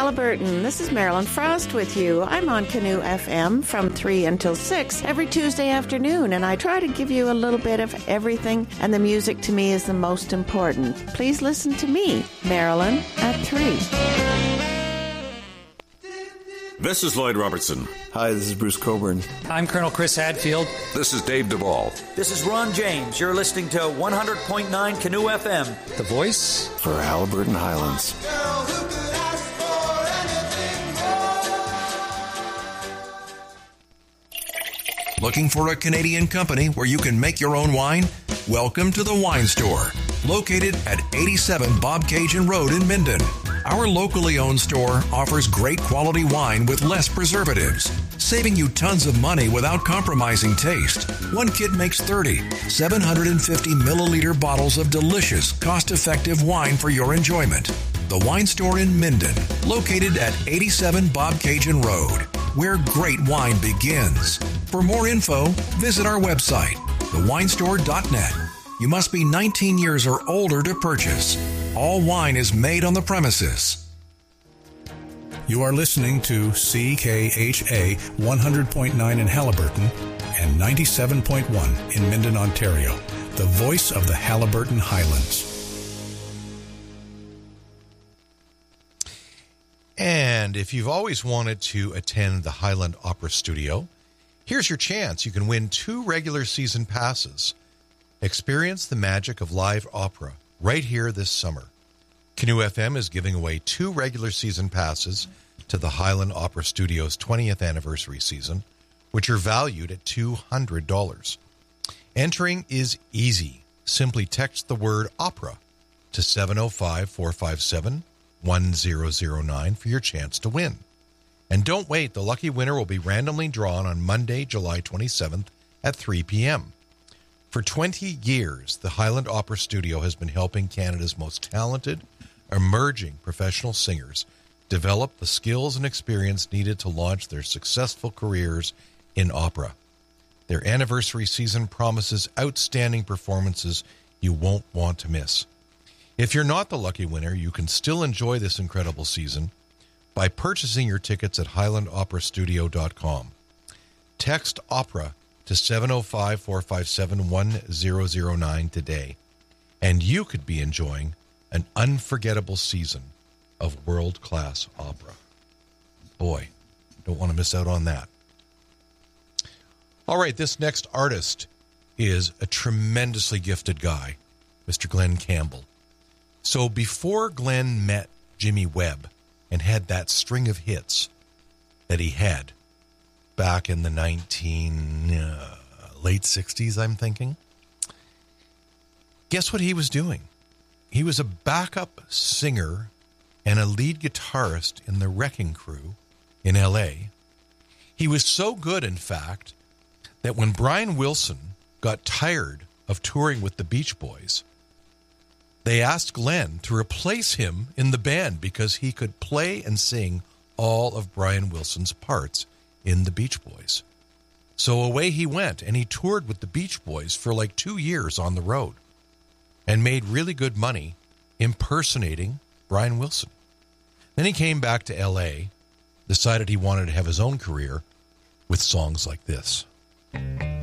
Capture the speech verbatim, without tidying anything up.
Halliburton. This is Marilyn Frost with you. I'm on Canoe F M from three until six every Tuesday afternoon, and I try to give you a little bit of everything, and the music to me is the most important. Please listen to me, Marilyn, at three. This is Lloyd Robertson. Hi, this is Bruce Coburn. I'm Colonel Chris Hadfield. This is Dave Duvall. This is Ron James. You're listening to one hundred point nine Canoe F M. The voice for Halliburton Highlands. Looking for a Canadian company where you can make your own wine? Welcome to the Wine Store, located at eighty-seven Bobcaygeon Road in Minden. Our locally owned store offers great quality wine with less preservatives, saving you tons of money without compromising taste. One kit makes thirty, seven hundred fifty milliliter bottles of delicious, cost-effective wine for your enjoyment. The Wine Store in Minden, located at eighty-seven Bobcaygeon Road, where great wine begins. For more info, visit our website, the wine store dot net. You must be nineteen years or older to purchase. All wine is made on the premises. You are listening to C K H A one hundred point nine in Halliburton and ninety-seven point one in Minden, Ontario, the voice of the Halliburton Highlands. And if you've always wanted to attend the Highland Opera Studio, here's your chance. You can win two regular season passes. Experience the magic of live opera right here this summer. Canoe F M is giving away two regular season passes to the Highland Opera Studio's twentieth anniversary season, which are valued at two hundred dollars. Entering is easy. Simply text the word opera to seven oh five, four five seven, one zero zero nine for your chance to win. And don't wait, the lucky winner will be randomly drawn on Monday, July twenty-seventh at three p.m. For twenty years, the Highland Opera Studio has been helping Canada's most talented, emerging professional singers develop the skills and experience needed to launch their successful careers in opera. Their anniversary season promises outstanding performances you won't want to miss. If you're not the lucky winner, you can still enjoy this incredible season by purchasing your tickets at highland opera studio dot com. Text opera to seven oh five, four five seven, one zero zero nine today, and you could be enjoying an unforgettable season of world-class opera. Boy, don't want to miss out on that. All right, this next artist is a tremendously gifted guy, Mister Glenn Campbell. So before Glenn met Jimmy Webb and had that string of hits that he had back in the nineteen uh, late sixties, I'm thinking. Guess what he was doing? He was a backup singer and a lead guitarist in the Wrecking Crew in L A. He was so good, in fact, that when Brian Wilson got tired of touring with the Beach Boys, they asked Glenn to replace him in the band because he could play and sing all of Brian Wilson's parts in the Beach Boys. So away he went, and he toured with the Beach Boys for like two years on the road and made really good money impersonating Brian Wilson. Then he came back to L A, decided he wanted to have his own career with songs like this.